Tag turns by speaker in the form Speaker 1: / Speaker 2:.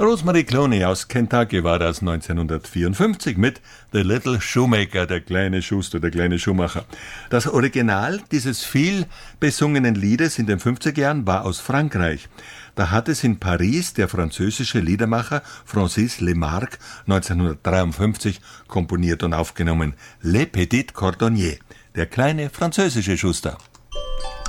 Speaker 1: Rosemary Clooney aus Kentucky war das 1954 mit The Little Shoemaker, der kleine Schuster, der kleine Schuhmacher. Das Original dieses viel besungenen Liedes in den 50er Jahren war aus Frankreich. Da hat es in Paris der französische Liedermacher Francis Lemarque 1953 komponiert und aufgenommen. Le Petit Cordonnier, der kleine französische Schuster.